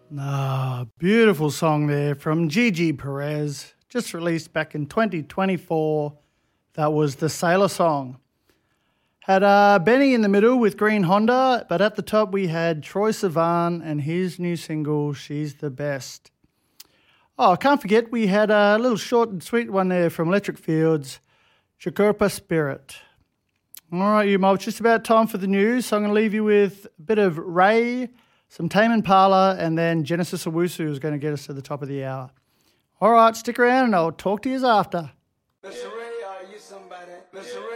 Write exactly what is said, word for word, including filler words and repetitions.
Ah, beautiful song there from Gigi Perez, just released back in twenty twenty-four. That was the Sailor Song. Had uh, Benny in the middle with Green Honda, but at the top we had Troye Sivan and his new single, She's the Best. Oh, I can't forget we had a little short and sweet one there from Electric Fields, Chakirpa Spirit. All right, you Mo, it's just about time for the news, so I'm going to leave you with a bit of Ray, some Tame Impala, and then Genesis Owusu is going to get us to the top of the hour. All right, stick around and I'll talk to you after. Mister Ray, are you somebody? Mister